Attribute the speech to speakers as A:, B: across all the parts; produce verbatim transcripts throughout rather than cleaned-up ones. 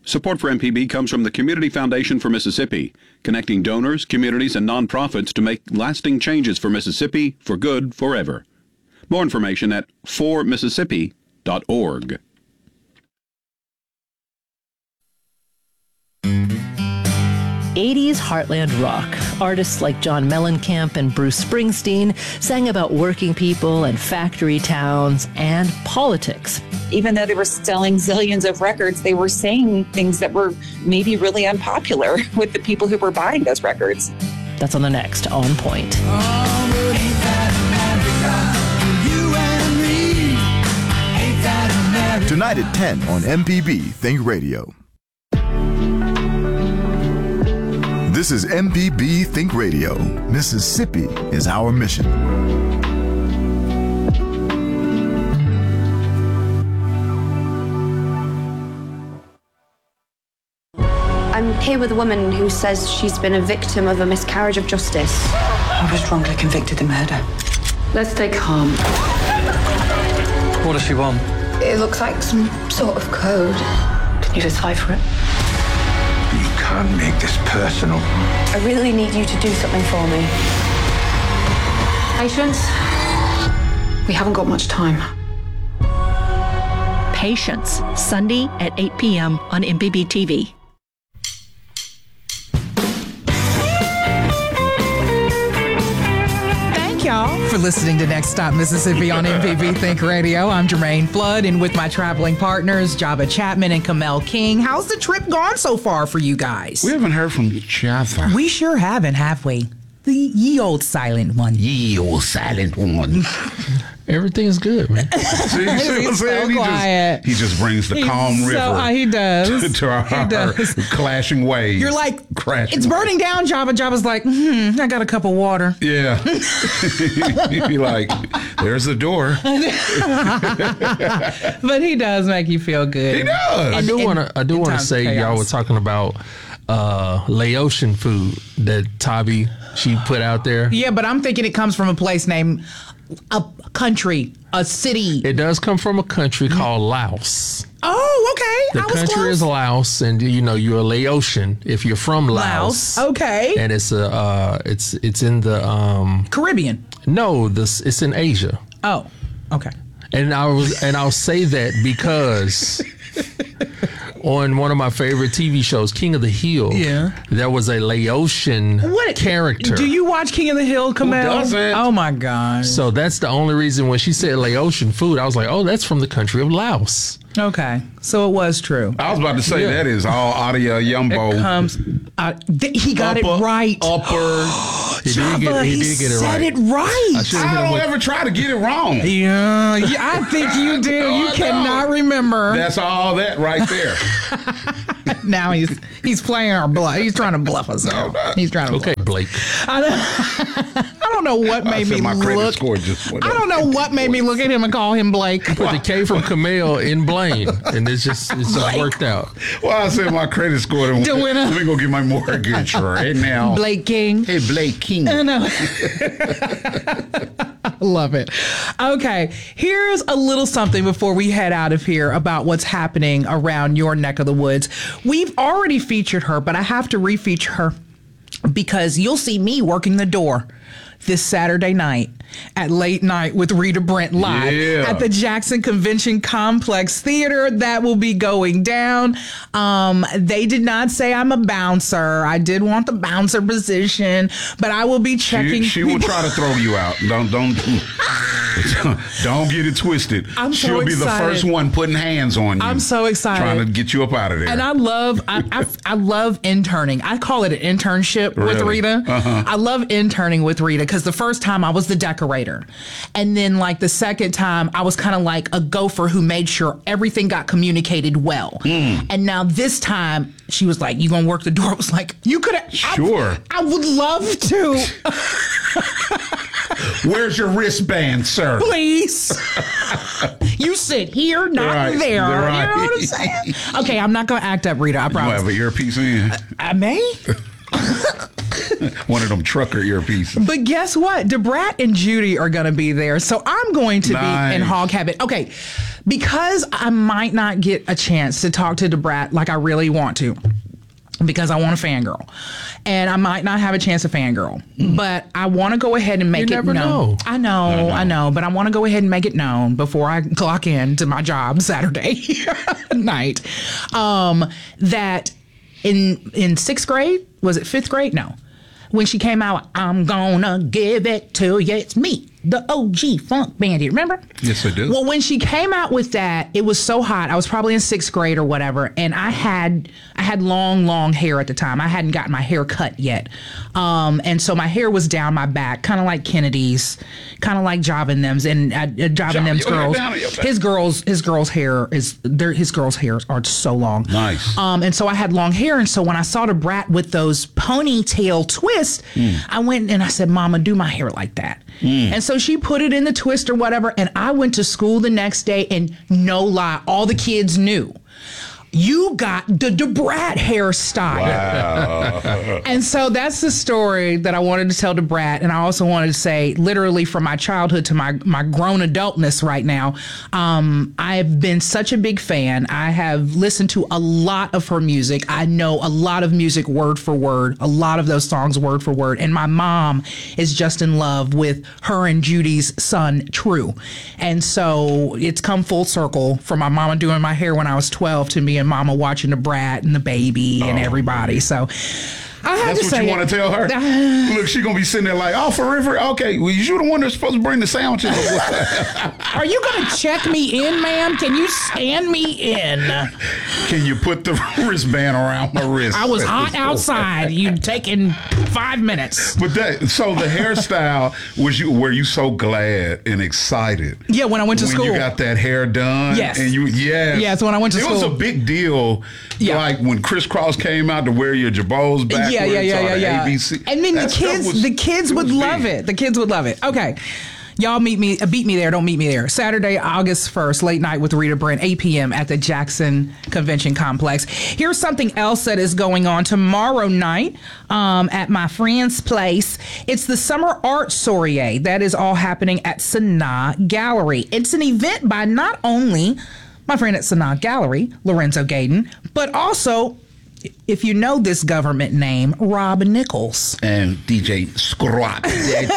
A: Support for M P B comes from the Community Foundation for Mississippi, connecting donors, communities, and nonprofits to make lasting changes for Mississippi for good forever. More information at for mississippi dot org.
B: eighties Heartland rock. Artists like John Mellencamp and Bruce Springsteen sang about working people and factory towns and politics.
C: Even though they were selling zillions of records, they were saying things that were maybe really unpopular with the people who were buying those records.
B: That's on the next On Point.
D: Tonight at ten on M P B Think Radio. This is M P B Think Radio. Mississippi is our mission.
E: I'm here with a woman who says she's been a victim of a miscarriage of justice.
F: I was wrongly convicted of murder.
E: Let's stay calm.
F: What does she want?
E: It looks like some sort of code.
F: Can you decipher it?
G: You can't make this personal.
E: I really need you to do something for me. Patience? We haven't got much time.
H: Patience, Sunday at eight p.m. on M P B T V.
I: Y'all for listening to Next Stop Mississippi on M P B Think Radio. I'm Jermaine Flood, and with my traveling partners, Jabba Chapman and Kamel King. How's the trip gone so far for you guys?
G: We haven't heard from each other.
I: We sure haven't, have we? The ye old silent one.
G: Ye old silent one.
J: Everything's good, man.
G: See, you see what I'm saying?
I: So
G: He
I: quiet.
G: just, he just brings the
I: He's
G: calm
I: so-
G: river
I: uh, he does.
G: to, to our,
I: He does.
G: our clashing waves.
I: You're like,
G: crashing
I: it's
G: waves.
I: burning down, Jabba. Jabba's like, hmm, I got a cup of water.
G: Yeah. You'd be like, there's the door.
I: But he does make you feel good.
G: He does.
J: I do want to. I do want to say
I: chaos.
J: y'all were talking about uh, Laotian food that Tabi she put out there.
I: Yeah, but I'm thinking it comes from a place named a country, a city.
J: It does come from a country called Laos.
I: Oh, okay.
J: The
I: I was
J: country
I: close.
J: is Laos, and you know you're a Laotian if you're from Laos.
I: Laos. Okay.
J: And it's a uh, it's it's in the um
I: Caribbean.
J: no this it's in Asia.
I: Oh, okay.
J: And I was and I'll say that because on one of my favorite T V shows, King of the Hill,
I: Yeah.
J: there was a Laotian
I: What
J: character.
I: Do you watch King of the Hill, Kamel?
G: doesn't?
I: Oh my God.
J: So that's the only reason when she said Laotian food, I was like, oh, that's from the country of Laos.
I: Okay, so it was true.
G: I was about to say
J: Yeah.
G: that is all Adia Yumbo.
I: Comes, uh, th- he got
G: upper,
I: it right.
G: Upper.
J: He did
I: Jabba,
J: get, he
I: he
J: did get it
I: said
J: right.
I: it right.
J: I should've
G: I
J: hit him
G: don't
J: with-
G: ever try to get it wrong.
I: Yeah, yeah, I think you do.
G: No,
I: You
G: I
I: cannot
G: don't.
I: remember.
G: That's all that right there.
I: Now he's he's playing our bluff. He's trying to bluff us out. He's trying to.
J: Okay,
I: Bluff.
J: Blake.
I: I don't, I don't know what
G: I
I: made
G: said
I: me
G: my credit
I: look.
G: score just went
I: I
G: up.
I: don't know what made me look at him and call him Blake.
J: Put the K from Camille in Blaine, and it's just it's just worked out.
G: Well, I said my credit score. Didn't,
I: The winner.
G: Let me go get my mortgage right now.
I: Blake King.
G: Hey, Blake King.
I: I know. I love it. Okay, here's a little something before we head out of here about what's happening around your neck of the woods. We've already featured her, but I have to refeature her because you'll see me working the door this Saturday night at Late Night with Rita Brent live
G: Yeah.
I: at the Jackson Convention Complex Theater. That will be going down. Um, they did not say I'm a bouncer. I did want the bouncer position, but I will be checking.
G: She, she will try to throw you out. Don't don't don't get it twisted.
I: I'm so
G: She'll be the
I: excited.
G: first one putting hands on you.
I: I'm so excited.
G: Trying to get you up out of there.
I: And I love, I, I, I love interning. I call it an internship with
G: Really?
I: Rita.
G: Uh-huh.
I: I love interning with Rita because the first time I was the decorator, and then like the second time I was kind of like a gopher who made sure everything got communicated well.
G: Mm.
I: And now this time she was like, "You gonna work the door?" I was like, "You could."
G: Sure.
I: I, I would love to.
G: Where's your wristband, sir?
I: Please. You sit here, not
G: Right,
I: there.
G: right.
I: You know what I'm saying? Okay, I'm not going to act up, Rita. I
G: You
I: promise.
G: have an earpiece in.
I: I may.
G: One of them trucker earpieces.
I: But guess what? DeBrat and Judy are going to be there. So I'm going to
G: Nice.
I: be in Hog Habit. Okay. because I might not get a chance to talk to Debrat like I really want to, because I want to fangirl, and I might not have a chance to fangirl, mm. but I want to go ahead and make
J: you
I: it
J: never
I: known.
J: Know.
I: I know, I know, I know, but I want to go ahead and make it known before I clock in to my job Saturday night, um, that in in sixth grade, was it fifth grade? No. When she came out, I'm gonna give it to you. It's me, the O G Funk Bandit. Remember?
G: Yes, I do.
I: Well, when she came out with that, it was so hot. I was probably in sixth grade or whatever, and I had I had long, long hair at the time. I hadn't gotten my hair cut yet, um, and so my hair was down my back, kind of like Kennedy's, kind of like Java Them's, and uh, Java Them's girls. His girls, his girls' hair is their his girls' hair are so long.
G: Nice.
I: Um, and so I had long hair, and so when I saw the brat with those ponytail twists, mm. I went and I said, "Mama, do my hair like that." Mm. And so she put it in the twist or whatever, and I went to school the next day, and no lie, all the kids knew. You got the Debrat hairstyle.
G: Wow.
I: And so that's the story that I wanted to tell Debrat. And I also wanted to say, literally from my childhood to my, my grown adultness right now, um, I have been such a big fan. I have listened to a lot of her music. I know a lot of music word for word, a lot of those songs word for word. And my mom is just in love with her and Judy's son, True. And so it's come full circle from my mama doing my hair when I was twelve to me and Mama watching the brat and the baby and oh, everybody. So I had
G: that's
I: to
G: what
I: say
G: you want to tell her. Uh, Look, she's gonna be sitting there like, "Oh, for river, okay. Well, you're the one that's supposed to bring the sandwiches."
I: Are you gonna check me in, ma'am? Can you scan me in?
G: Can you put the wristband around my wrist?
I: I was hot outside. You'd taken five minutes.
G: But that, so the hairstyle was you? Were you so glad and excited?
I: Yeah, when I went to
G: when
I: school,
G: you got that hair done.
I: Yes,
G: and you yes,
I: yes. When I went to
G: it
I: school,
G: it was a big deal. Yeah. Like when Criss Cross came out to wear your Jabos back.
I: Yeah, yeah, yeah, yeah, yeah.
G: A B C.
I: And then
G: that
I: the kids,
G: was,
I: the kids would love
G: big.
I: it. The kids would love it. Okay. Y'all meet me, uh, beat me there, don't meet me there. Saturday, August first, late night with Rita Brent, eight p.m. at the Jackson Convention Complex. Here's something else that is going on tomorrow night um, at my friend's place. It's the Summer Art Soiree. That is all happening at Sanaa Gallery. It's an event by not only my friend at Sanaa Gallery, Lorenzo Gaden, but also, if you know this government name, Rob Nichols.
G: And D J Scrap.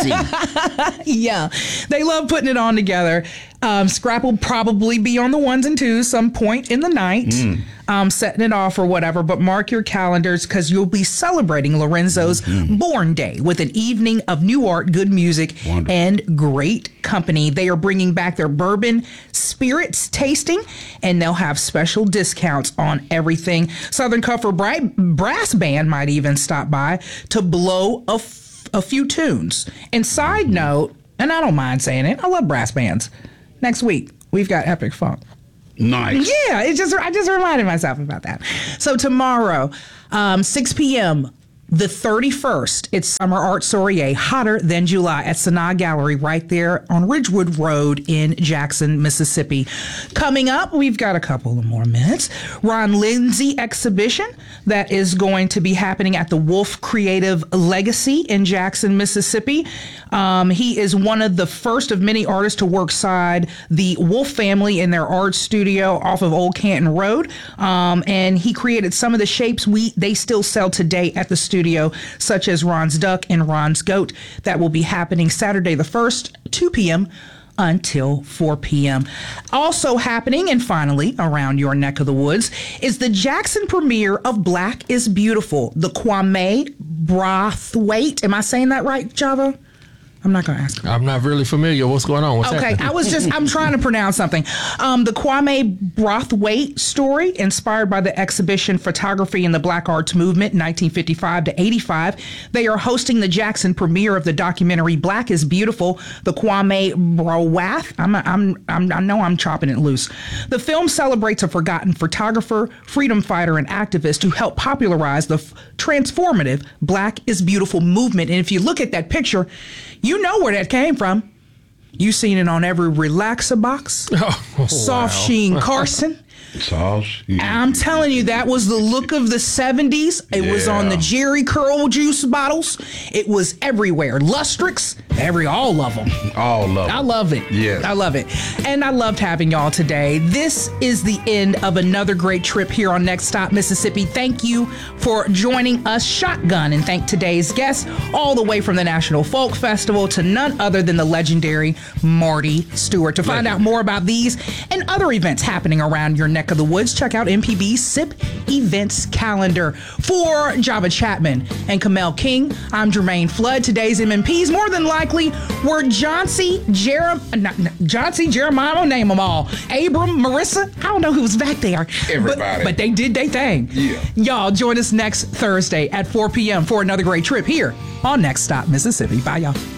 I: Yeah, they love putting it on together. Um, Scrap will probably be on the ones and twos some point in the night, mm. um, setting it off or whatever. But mark your calendars because you'll be celebrating Lorenzo's mm-hmm. born day with an evening of new art, good music, Wonderful. and great company. They are bringing back their bourbon spirits tasting, and they'll have special discounts on everything. Southern Comfort Bright Brass Band might even stop by to blow a, f- a few tunes. And side mm-hmm. note, and I don't mind saying it, I love brass bands. Next week, we've got Epic Funk.
G: Nice.
I: Yeah, it just I just reminded myself about that. So tomorrow, um, six p.m., the thirty-first, it's Summer Art Soiree, hotter than July at Sanaa Gallery right there on Ridgewood Road in Jackson, Mississippi. Coming up, we've got a couple of more minutes. Ron Lindsay exhibition that is going to be happening at the Wolf Creative Legacy in Jackson, Mississippi. Um, he is one of the first of many artists to work side the Wolf family in their art studio off of Old Canton Road. Um, and he created some of the shapes we they still sell today at the studio. Studio, such as Ron's Duck and Ron's Goat. That will be happening Saturday the first, two p.m. until four p.m. Also happening, and finally, around your neck of the woods, is the Jackson premiere of Black is Beautiful, the Kwame Brathwaite. Am I saying that right, Java? I'm not going to ask her.
J: I'm not really familiar. What's going on? What's
I: okay,
J: happening?
I: I was just, I'm trying to pronounce something. Um, the Kwame Brathwaite story, inspired by the exhibition Photography in the Black Arts Movement, nineteen fifty-five to eighty-five. They are hosting the Jackson premiere of the documentary Black is Beautiful, the Kwame Brathwaite. I'm, I'm, I'm, I know I'm chopping it loose. The film celebrates a forgotten photographer, freedom fighter, and activist who helped popularize the f- transformative Black is Beautiful movement. And if you look at that picture, you know where that came from. You seen it on every relaxer box. Oh, Soft wow. Sheen Carson.
G: Soft Sheen.
I: I'm telling you, that was the look of the seventies. It yeah. was on the Jerry Curl juice bottles. It was everywhere. Lustrix. Every, all of them.
G: All of them.
I: I love it.
G: Yes.
I: I love it. And I loved having y'all today. This is the end of another great trip here on Next Stop Mississippi. Thank you for joining us, Shotgun, and thank today's guests all the way from the National Folk Festival to none other than the legendary Marty Stewart. To find out more about these and other events happening around your neck of the woods, check out M P B's S I P events calendar. For Java Chapman and Kamel King, I'm Jermaine Flood. Today's M M Ps more than likely were Johnsy, Jerem, not, not, Johnsy, Jeremiah, I don't name them all. Abram, Marissa, I don't know who was back there.
G: Everybody.
I: But, but they did their thing.
G: Yeah.
I: Y'all join us next Thursday at four p.m. for another great trip here on Next Stop Mississippi. Bye, y'all.